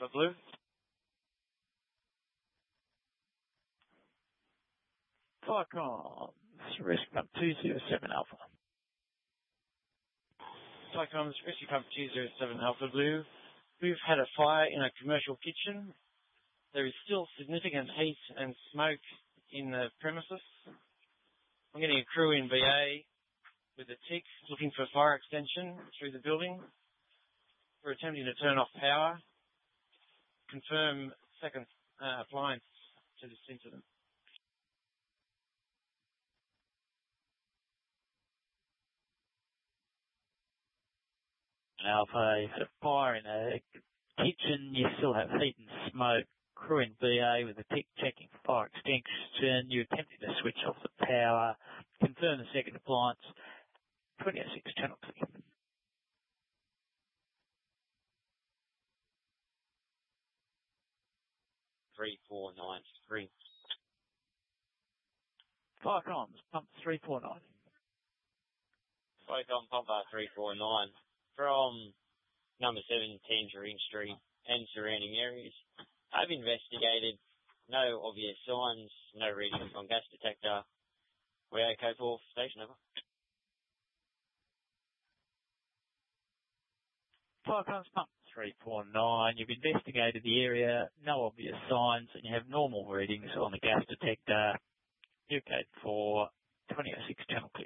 Alpha Blue. Cyclones, rescue pump 207 Alpha. Cyclones, rescue pump 207 Alpha Blue. We've had a fire in a commercial kitchen. There is still significant heat and smoke in the premises. I'm getting a crew in BA with a TIC looking for fire extension through the building. We're attempting to turn off power. Confirm second appliance to this incident. Alpha, you've had a fire in a kitchen. You still have heat and smoke. Crew in BA with a TIC checking for fire extinction. You're attempting to switch off the power. Confirm the second appliance. 2006 channel clear. Cyclones, pump 349. Cyclone Pumper 349 from number 7 Tangerine Street and surrounding areas. I've investigated. No obvious signs. No readings on gas detector. We're okay for station, over. Cyclones pump 349. You've investigated the area. No obvious signs, and you have normal readings on the gas detector. You're okay for 2006 channel clear.